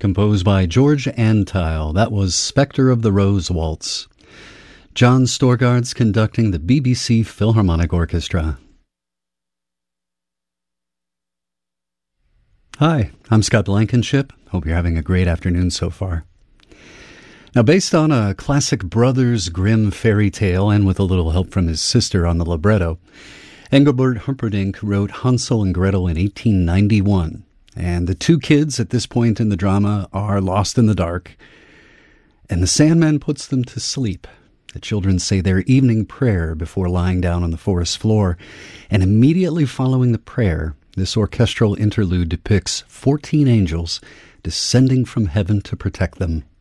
composed by George Antheil. That was Spectre of the Rose Waltz. John Storgard's conducting the BBC Philharmonic Orchestra. Hi, I'm Scott Blankenship. Hope you're having a great afternoon so far. Now, based on a classic Brothers Grimm fairy tale and with a little help from his sister on the libretto, Engelbert Humperdinck wrote Hansel and Gretel in 1891. And the two kids at this point in the drama are lost in the dark, and the Sandman puts them to sleep. The children say their evening prayer before lying down on the forest floor, and immediately following the prayer, this orchestral interlude depicts 14 angels descending from heaven to protect them.